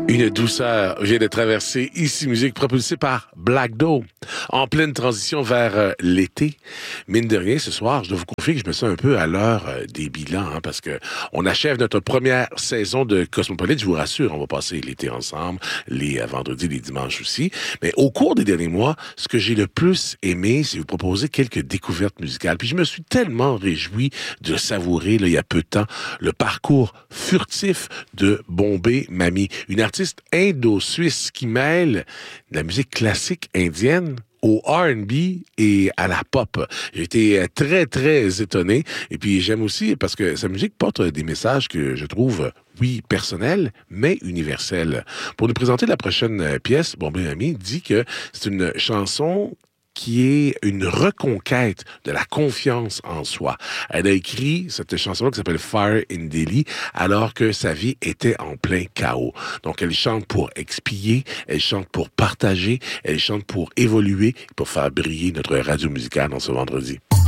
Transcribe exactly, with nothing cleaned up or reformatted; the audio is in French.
Une douceur vient de traverser Ici Musique, propulsée par Black Doe. En pleine transition vers euh, l'été. Mine de rien, ce soir, je dois vous confier que je me sens un peu à l'heure euh, des bilans, hein, parce que on achève notre première saison de Cosmopolite. Je vous rassure, on va passer l'été ensemble, les euh, vendredis, les dimanches aussi. Mais au cours des derniers mois, ce que j'ai le plus aimé, c'est vous proposer quelques découvertes musicales. Puis je me suis tellement réjoui de savourer, là, il y a peu de temps, le parcours furtif de Bombay Mami, une artiste indo-suisse qui mêle la musique classique indienne au R and B et à la pop. J'ai été très, très étonné. Et puis, j'aime aussi parce que sa musique porte des messages que je trouve, oui, personnels, mais universels. Pour nous présenter la prochaine pièce, Bombay Mami dit que c'est une chanson qui est une reconquête de la confiance en soi. Elle a écrit cette chanson-là qui s'appelle Fire in Delhi alors que sa vie était en plein chaos. Donc, elle chante pour expier, elle chante pour partager, elle chante pour évoluer, pour faire briller notre radio musicale dans ce vendredi.